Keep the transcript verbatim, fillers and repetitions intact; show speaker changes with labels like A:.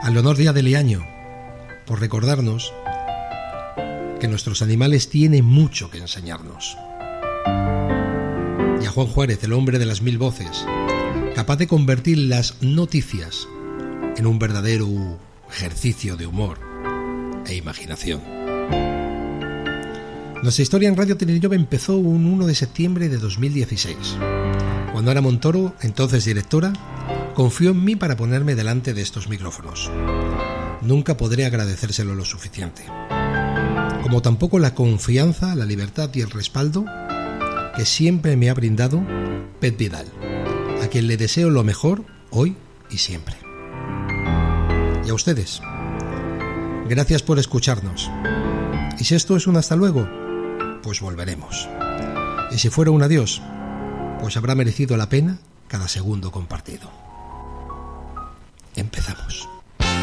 A: a Leonor Díaz de Leaño por recordarnos que nuestros animales tienen mucho que enseñarnos. Y a Juan Juárez, el hombre de las mil voces, capaz de convertir las noticias en un verdadero ejercicio de humor e imaginación. Nuestra historia en Radio Tenerife empezó un uno de septiembre de dos mil dieciséis, cuando Ana Montoro, entonces directora, confió en mí para ponerme delante de estos micrófonos. Nunca podré agradecérselo lo suficiente, como tampoco la confianza, la libertad y el respaldo que siempre me ha brindado Pep Vidal, a quien le deseo lo mejor hoy y siempre. Y a ustedes, gracias por escucharnos. Y si esto es un hasta luego, pues volveremos. Y si fuera un adiós, pues habrá merecido la pena cada segundo compartido. Empezamos.